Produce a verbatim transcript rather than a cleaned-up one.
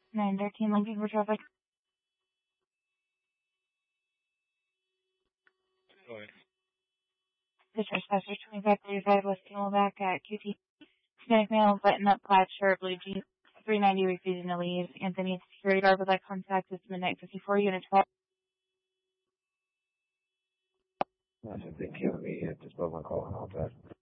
nine thirteen Lincoln for traffic. Go ahead. Dispatch passenger twenty-five thirty-five West Camelback at Q T. Hispanic male, button up, plaid shirt, blue jeans, three ninety refusing to leave. Anthony, security guard with eye contact. It's midnight fifty-four, unit twelve. That's a big kill me at this moment calling all that.